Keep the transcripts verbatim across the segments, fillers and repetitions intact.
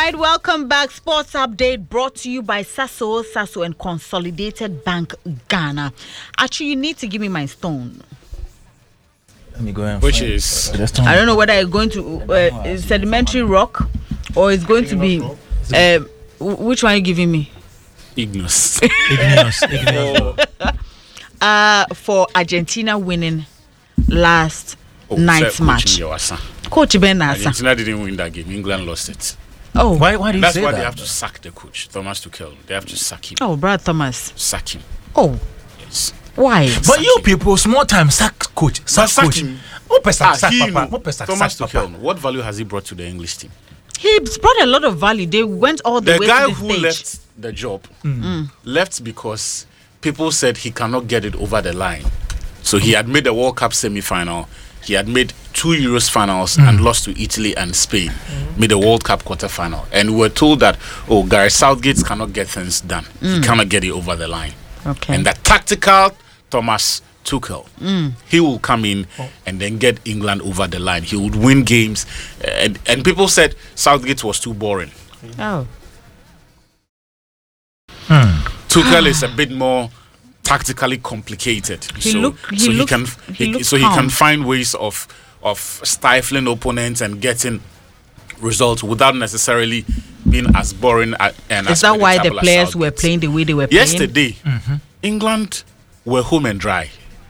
right, welcome back. Sports update brought to you by Sasso, Sasso and Consolidated Bank Ghana. Actually, you need to give me my stone. Let me go and Which find is? it. I don't know whether it's going to uh, sedimentary rock or it's going to be. Uh, which one are you giving me? Ignos. Ignorance, ignorance. Uh, for Argentina winning last Oh, night's sir, match. Coach Coach Ben Nasa. Argentina didn't win that game. England lost it. Oh, Why? Why do you That's say why that? they have to sack the coach, Thomas Tuchel. They have to sack him. oh, Brad Thomas. Sack him. Oh, Yes. why? But you people, small time sack coach, sack sack coach. him. Mo pe sack, Ah, sack he papa, know. mo pe sack, Thomas sack Tuchel, papa. what value has he brought to the English team? He brought a lot of value. They went all the, The way guy to the who stage. left the job left because people said he cannot get it over the line. So he had made the World Cup semi-final. He had made two Euros finals and lost to Italy and Spain. Made the World Cup quarter-final. And we were told that, oh, Gareth Southgate cannot get things done. He cannot get it over the line. Okay. And the tactical Thomas Tuchel, he will come in and then get England over the line. He would win games. And, and people said Southgate was too boring. Oh. Tuchel is a bit more tactically complicated. He so look- he so he looks- can he he, looks so he calm. can find ways of of stifling opponents and getting results without necessarily being as boring a- and Is as that why the predictable as players were Southgate. playing the way they were playing? Yesterday, England were home and dry.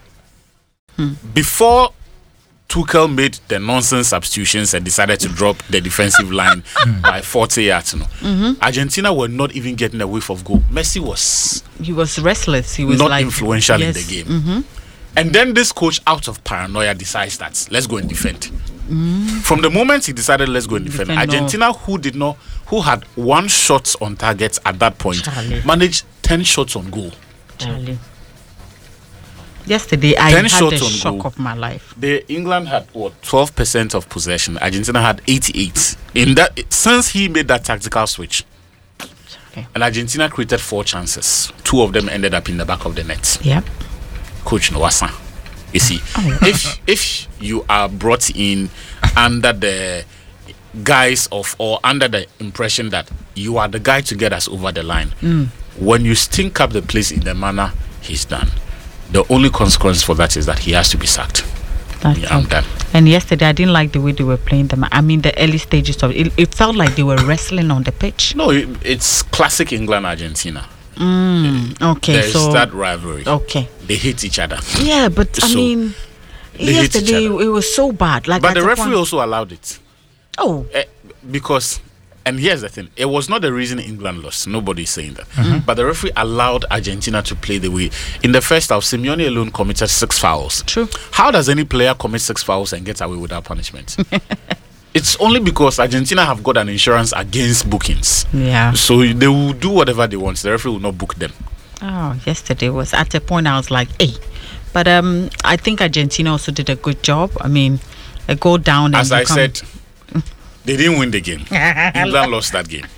Before Tuchel made the nonsense substitutions and decided to drop the defensive line by forty yards, you know, Argentina were not even getting a whiff of goal. Messi was He was restless. He was not like, influential yes. in the game. And then this coach, out of paranoia, decides that let's go and defend. From the moment he decided let's go and defend, Defend, no. Argentina, who did not, who had one shot on target at that point, Charlie. managed ten shots on goal. Charlie. Yesterday, I Ten had shots the on shock goal. of my life. The England had what twelve percent of possession. Argentina had eighty-eight. In that, since he made that tactical switch, Okay. and Argentina created four chances. Two of them ended up in the back of the net. Yep. Coach Nwasa. You see, Oh. if if you are brought in under the guise of or under the impression that you are the guy to get us over the line, when you stink up the place in the manner he's done, the only consequence for that is that he has to be sacked. That's Yeah, I'm all. done. And yesterday, I didn't like the way they were playing them. I mean, the early stages of it, it felt like they were wrestling on the pitch. No, it, it's classic England Argentina. Okay, There's so that rivalry. okay, They hate each other. yeah, but I So, mean, they hate each yesterday other. it was so bad. Like, But at the a referee point- also allowed it. oh, Eh, because, and here's the thing, it was not the reason England lost. Nobody's saying that. But the referee allowed Argentina to play the way. In the first half, Simeone alone committed six fouls. True. How does any player commit six fouls and get away without punishment? It's only because Argentina have got an insurance against bookings. yeah. So they will do whatever they want. The referee will not book them. Oh, yesterday was at a point I was like, hey, but um, I think Argentina also did a good job. I mean, a goal down. And As you I come- said, they didn't win the game. England lost that game.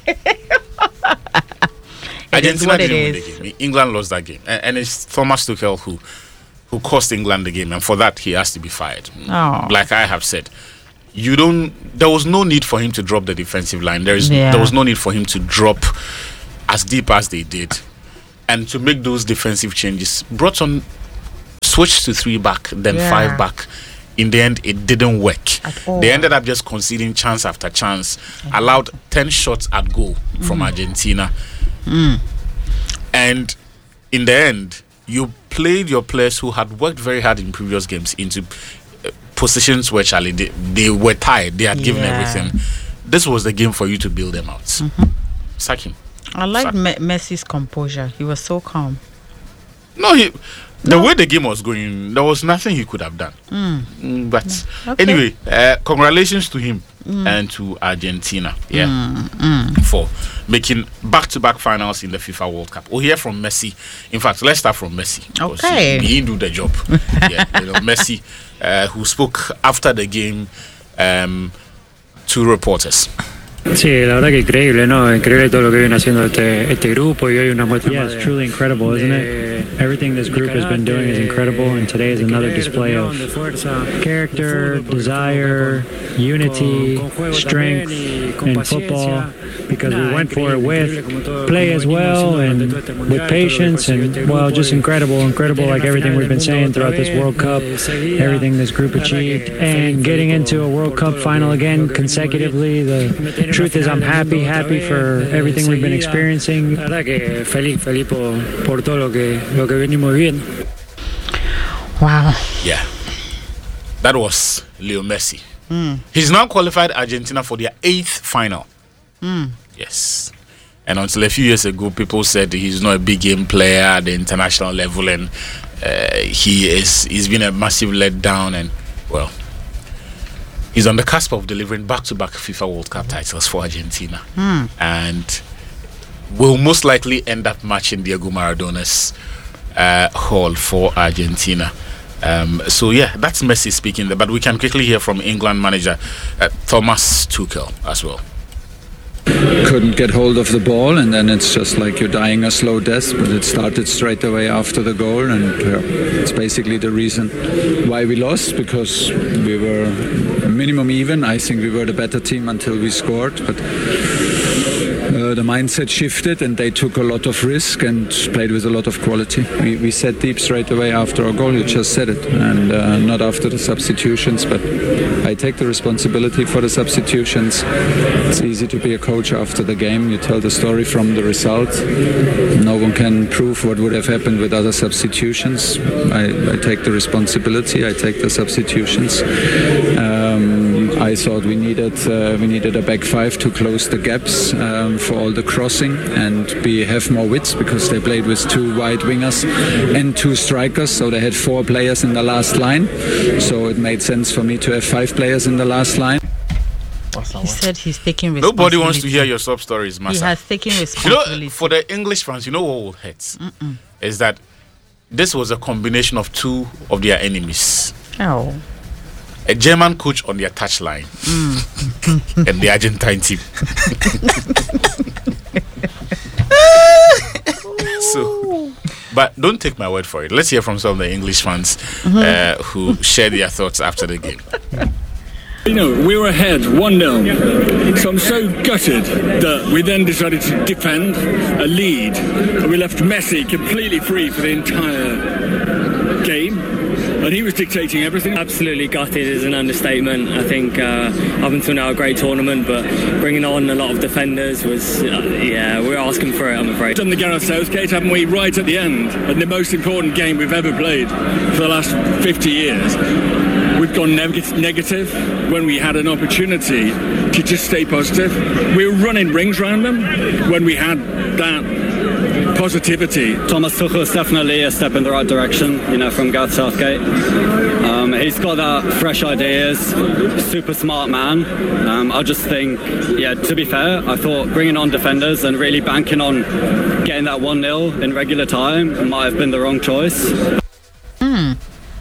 Argentina what it didn't win is. the game. England lost that game, and, and it's Thomas Tuchel who who cost England the game, and for that he has to be fired. Oh. Like I have said, you don't. There was no need for him to drop the defensive line. There is Yeah. there was no need for him to drop as deep as they did, and to make those defensive changes. Brought on switched to three back, then Yeah. five back. In the end, it didn't work. At all. They ended up just conceding chance after chance. Allowed ten shots at goal from Argentina. And in the end, you played your players who had worked very hard in previous games into uh, positions where Charlie they, they were tired. They had given Yeah. everything. This was the game for you to build them out. Sack him. I like Sack- Me- Messi's composure. He was so calm. No, he, the way the game was going, there was nothing he could have done. Mm, but Okay. anyway, uh, congratulations to him and to Argentina, yeah, for making back-to-back finals in the FIFA World Cup. We'll hear from Messi. In fact, let's start from Messi. because Okay. he, he didn't do the job. yeah, you know, Messi, uh, who spoke after the game um, to reporters. Sí, la verdad que increíble, ¿no? Increíble todo lo que viene haciendo este, este grupo y hoy una muestra. Yeah, it's truly incredible, isn't it? Everything this group has been doing is incredible, and today is another display of character, desire, unity, strength in football, because we went for it with play as well and with patience, and well, just incredible, incredible, like everything we've been saying throughout this World Cup, everything this group achieved, and getting into a World Cup final again consecutively. The truth is, I'm happy, happy for everything we've been experiencing. La verdad que feliz, feliz por, por todo lo que, lo que venimos viviendo. Wow. Yeah. That was Leo Messi. Mm. He's now qualified Argentina for their eighth final. Mm. Yes. And until a few years ago, people said he's not a big game player at the international level, and uh, he is he's been a massive letdown, and well, he's on the cusp of delivering back-to-back FIFA World Cup titles for Argentina. Mm. And will most likely end up matching Diego Maradona's uh, haul for Argentina. Um, so yeah, that's Messi speaking there. But we can quickly hear from England manager uh, Thomas Tuchel as well. Couldn't get hold of the ball, and then it's just like you're dying a slow death. But it started straight away after the goal, and uh, it's basically the reason why we lost, because we were minimum even. I think we were the better team until we scored, but Uh, the mindset shifted and they took a lot of risk and played with a lot of quality. We, we set deep straight away after our goal, you just said it, and uh, not after the substitutions, but I take the responsibility for the substitutions. It's easy to be a coach after the game, you tell the story from the result. No one can prove what would have happened with other substitutions. I, I take the responsibility, I take the substitutions. Um, I thought we needed uh, we needed a back five to close the gaps um, for all the crossing and be have more width, because they played with two wide wingers and two strikers, so they had four players in the last line. So it made sense for me to have five players in the last line. He said he's taking responsibility. Nobody wants to hear your sub stories, Massa. He has taken You responsibility. know, for the English fans, you know what will hurt Mm-mm. is that this was a combination of two of their enemies. Oh. A German coach on their touchline Mm. and the Argentine team. So, but don't take my word for it. Let's hear from some of the English fans Mm-hmm. uh, who shared their thoughts after the game. You know, we were ahead one nil, so I'm so gutted that we then decided to defend a lead and we left Messi completely free for the entire game, and he was dictating everything. Absolutely gutted is an understatement. I think uh, up until now a great tournament, but bringing on a lot of defenders was, uh, yeah, we're asking for it, I'm afraid. Done the Gareth Southgate, haven't we, right at the end, and the most important game we've ever played for the last fifty years. We've gone neg- negative when we had an opportunity to just stay positive. We were running rings around them when we had that positivity. Thomas Tuchel is definitely a step in the right direction, you know, from Gareth Southgate. Um, he's got that fresh ideas, super smart man. Um, I just think, yeah, to be fair, I thought bringing on defenders and really banking on getting that one nil in regular time might have been the wrong choice. Mm.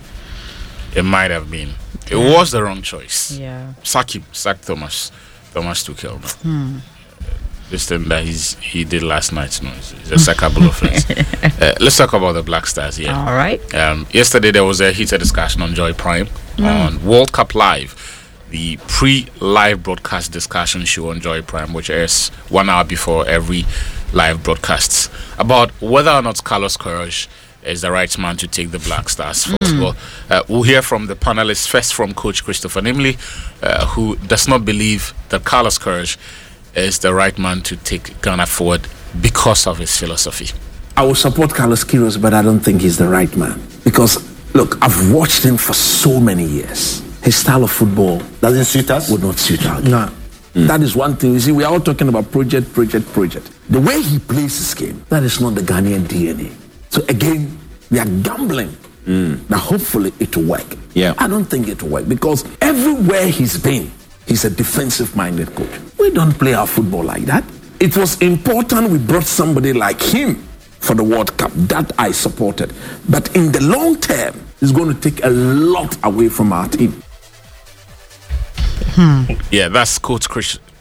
It might have been. It was the wrong choice. Yeah. Sack him. Sack Thomas. Thomas Tuchel. Hmm. This thing that he's, he did last night, no, it's, it's a sackable offense. Uh, let's talk about the Black Stars here. All right. Um, yesterday there was a heated discussion on Joy Prime Mm. on World Cup Live, the pre-live broadcast discussion show on Joy Prime, which airs one hour before every live broadcasts, about whether or not Carlos Queiroz is the right man to take the Black Stars forward. Mm. Well, uh, we'll hear from the panelists, first from Coach Christopher Nimley, uh, who does not believe that Carlos Queiroz is the right man to take Ghana forward because of his philosophy. I will support Carlos Queiroz, but I don't think he's the right man. Because, look, I've watched him for so many years. His style of football doesn't suit us. Would not suit us. No. Mm. That is one thing. You see, we are all talking about project, project, project. The way he plays his game, that is not the Ghanaian D N A. So again, we are gambling mm. that hopefully it will work. Yeah. I don't think it will work, because everywhere he's been, he's a defensive-minded coach. We don't play our football like that. It was important we brought somebody like him for the World Cup. That I supported. But in the long term, it's going to take a lot away from our team. Hmm. Yeah, that's Coach Chris,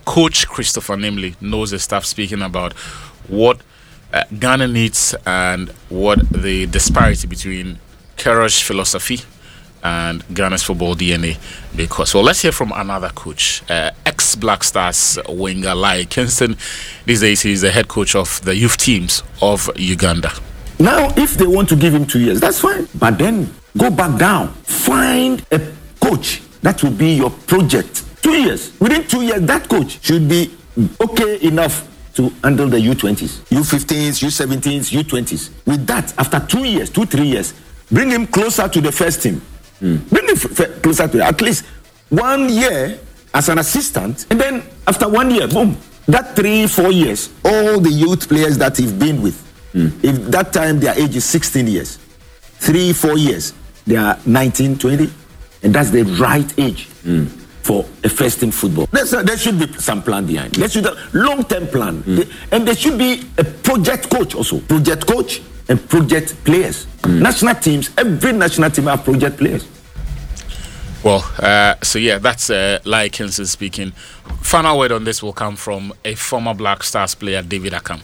Coach Christopher, namely, knows the stuff, speaking about what uh, Ghana needs and what the disparity between Kerosh philosophy and Ghana's football D N A. Because, well, let's hear from another coach, uh, ex-Black Stars winger Lai Kingston. These days, he's the head coach of the youth teams of Uganda. Now, if they want to give him two years, that's fine. But then go back down. Find a coach that will be your project. Two years. Within two years, that coach should be okay enough to handle the U twenties, U fifteens, U seventeens, U twenties. With that, after two years, two, three years, bring him closer to the first team. Mm. Bring him f- f- closer to at least one year as an assistant, and then after one year, boom, that three, four years, all the youth players that he's been with, mm. if that time their age is sixteen years, three, four years, they are nineteen, twenty, and that's the right age mm. for a first team football. There's a, there should be some plan behind. There should be a long-term plan, mm. and there should be a project coach also, project coach and project players. Mm. National teams, every national team have project players. Well, uh, so yeah, that's uh, Lai Kingston speaking. Final word on this will come from a former Black Stars player, David Akam.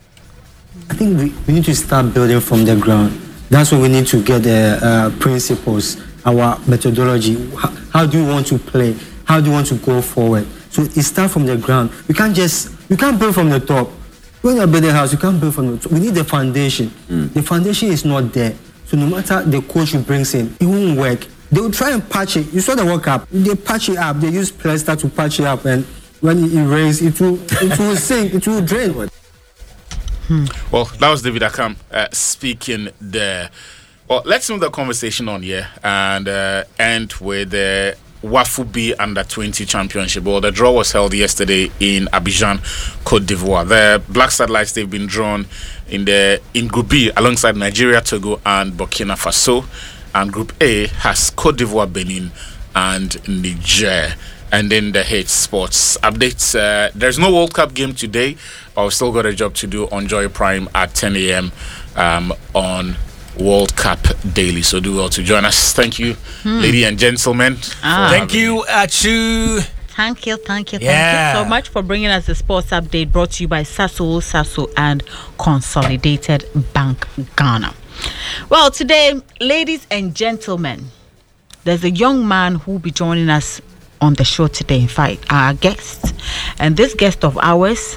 I think we, we need to start building from the ground. That's where we need to get the uh, principles, our methodology. How, how do you want to play? How do you want to go forward? So it starts from the ground. We can't just, you can't build from the top. When you're building a house, you can't build from the top. We need the foundation. Mm. The foundation is not there. So no matter the coach who brings in, it won't work. They will try and patch it. You saw the World Cup. They patch it up. They use plaster to patch it up. And when it rains, it will, it will sink. It will drain. Hmm. Well, that was David Akam uh, speaking there. Well, let's move the conversation on here and uh, end with the Wafubi Under twenty Championship. Well, the draw was held yesterday in Abidjan, Cote d'Ivoire. The Black Satellites, they've been drawn in the in Group B alongside Nigeria, Togo, and Burkina Faso. And Group A has Cote d'Ivoire, Benin, and Niger. And then the H Sports updates. Uh, there's no World Cup game today, but we've still got a job to do on Joy Prime at ten a.m. Um, on World Cup Daily. So do well to join us. Thank you, hmm. ladies and gentlemen. Ah. Thank you, Achu. Thank you, thank you, thank yeah. you so much for bringing us the sports update brought to you by Sasol, Sasol, and Consolidated Bank Ghana. Well, today, ladies and gentlemen, there's a young man who will be joining us on the show today. In fact, our guest, and this guest of ours,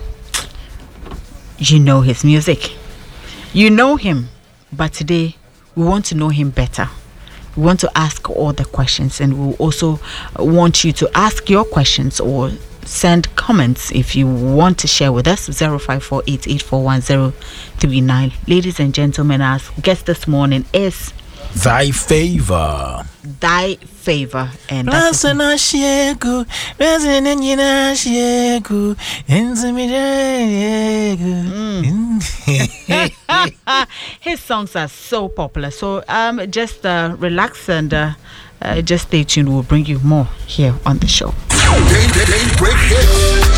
you know his music, you know him, but today we want to know him better. We want to ask all the questions, and we also want you to ask your questions or send comments if you want to share with us. Zero five four eight eight four one zero three nine. Ladies and gentlemen, our guest this morning is Thy Favor. Thy Favor, and that's it. His songs are so popular. So um, just uh, relax and uh, uh, just stay tuned. We'll bring you more here on the show. Daybreak Hits.